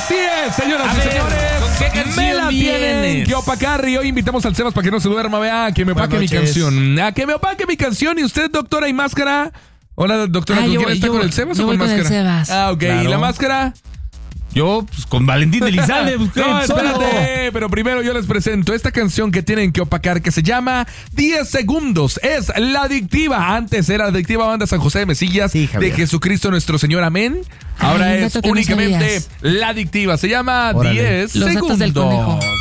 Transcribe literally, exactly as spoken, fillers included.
Así es, señoras A y ver, señores. ¿con qué canción Me la tienen vienes? que opacar y hoy invitamos al Sebas para que no se duerma, vea, a que me opaque mi Buenas noches. canción. A que me opaque mi canción y usted, doctora y máscara. Hola, doctora, Ah, ¿con yo quién voy- está? yo ¿Con voy- el Sebas yo o con voy con el máscara? Sebas. Ah, ok. Claro. ¿Y la máscara? Yo, pues con Valentín Elizalde. usted No, solo. espérate, pero primero yo les presento esta canción que tienen que opacar que se llama diez segundos. Es La Adictiva. Antes era Adictiva Banda San José de Mesillas Sí, de Javier. Jesucristo nuestro Señor. Amén. Ahora Ay, un es dato que no únicamente sabías. La Adictiva. Se llama Órale. diez Los datos segundos. del conejo.